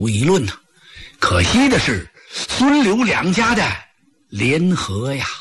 议论呢。可惜的是孙刘两家的联合呀，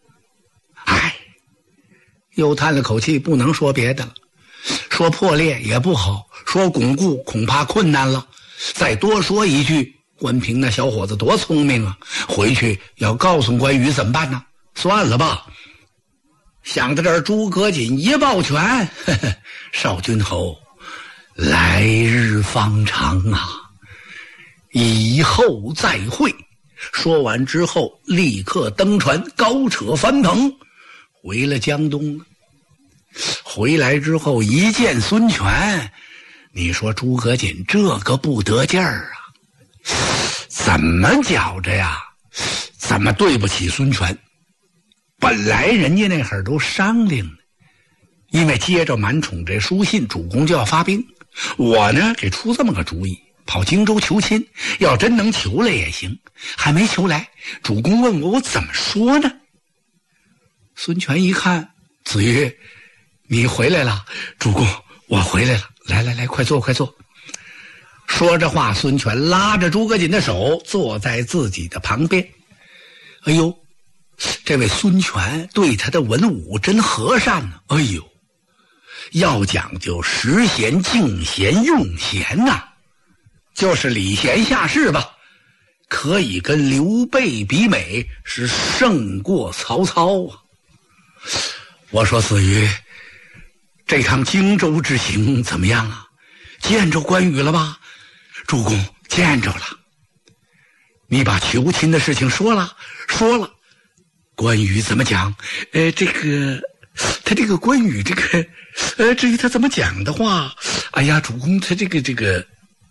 又叹了口气，不能说别的了。说破裂也不好，说巩固恐怕困难了。再多说一句，关平那小伙子多聪明啊，回去要告诉关羽怎么办呢？算了吧。想到这儿，诸葛瑾一抱拳，呵呵，少君侯，来日方长啊，以后再会。说完之后，立刻登船，高扯帆篷，回了江东了。回来之后一见孙权，你说诸葛瑾这个不得劲儿啊，怎么觉着呀？怎么对不起孙权？本来人家那会儿都商量呢，因为接着满宠这书信，主公就要发兵。我呢给出这么个主意，跑荆州求亲，要真能求来也行。还没求来，主公问我怎么说呢？孙权一看，子瑜，你回来了。主公，我回来了，来，快坐快坐。说着话，孙权拉着诸葛瑾的手坐在自己的旁边。哎呦，这位孙权对他的文武真和善呢。哎呦，要讲究识贤敬贤用贤呐，就是礼贤下士吧，可以跟刘备比美，是胜过曹操啊。我说子瑜，这趟荆州之行怎么样啊？见着关羽了吧？主公，见着了。你把求亲的事情说了。关羽怎么讲？他这个关羽这个，至于他怎么讲的话，哎呀，主公他这个，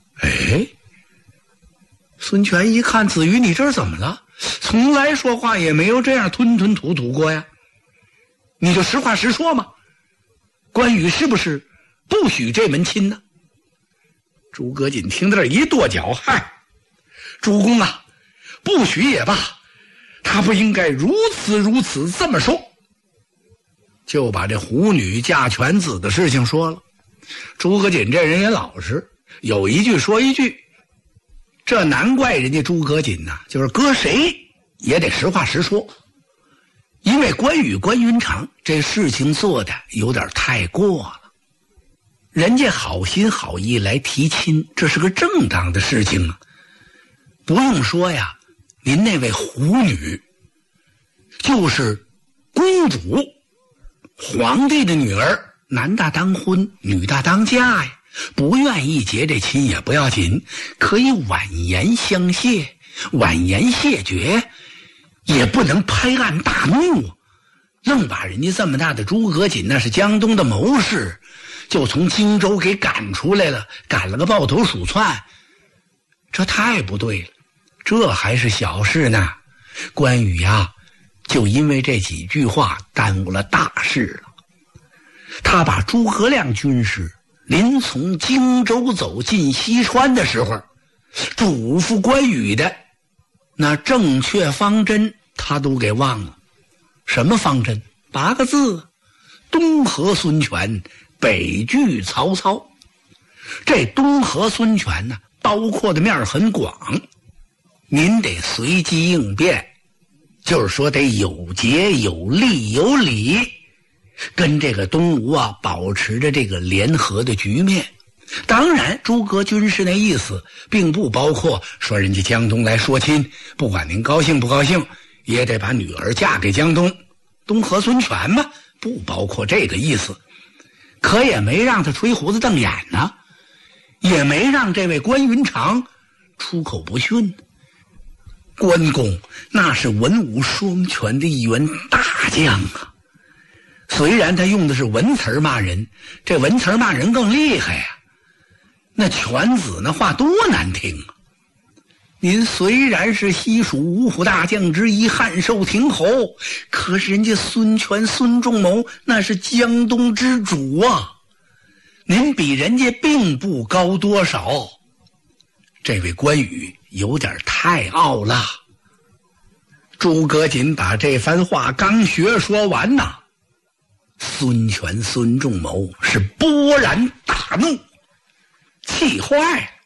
孙权一看，子瑜你这儿怎么了？从来说话也没有这样吞吞吐吐过呀。你就实话实说嘛，关羽是不是不许这门亲呢？诸葛瑾听到这儿一跺脚，嗨，主公啊，不许也罢，他不应该如此这么说。就把这虎女嫁犬子的事情说了。诸葛瑾这人也老实，有一句说一句，这难怪人家诸葛瑾呐，就是搁谁也得实话实说。因为关羽关云长这事情做的有点太过了，人家好心好意来提亲，这是个正当的事情啊。不用说呀，您那位虎女就是公主，皇帝的女儿，男大当婚，女大当嫁呀。不愿意结这亲也不要紧，可以婉言相谢，婉言谢绝，也不能拍案大怒，愣把人家这么大的诸葛瑾，那是江东的谋士，就从荆州给赶出来了，赶了个抱头鼠窜，这太不对了。这还是小事呢，关羽呀，就因为这几句话耽误了大事了。他把诸葛亮军师临从荆州走进西川的时候，嘱咐关羽的那正确方针他都给忘了。什么方针？8个字：东和孙权，北拒曹操。这东和孙权呢，包括的面很广，您得随机应变，就是说得有节有利有理，跟这个东吴啊保持着这个联合的局面。当然诸葛军师那意思并不包括说人家江东来说亲，不管您高兴不高兴，也得把女儿嫁给江东。东和孙权嘛，不包括这个意思。可也没让他吹胡子瞪眼呢，也没让这位关云长出口不逊。关公那是文武双全的一员大将啊，虽然他用的是文词骂人，这文词骂人更厉害呀。那犬子那话多难听啊！您虽然是西蜀五虎大将之一，汉寿亭侯，可是人家孙权孙仲谋那是江东之主啊，您比人家并不高多少。这位关羽有点太傲了。诸葛瑾把这番话刚学说完呐，孙权孙仲谋是勃然大怒，气坏了。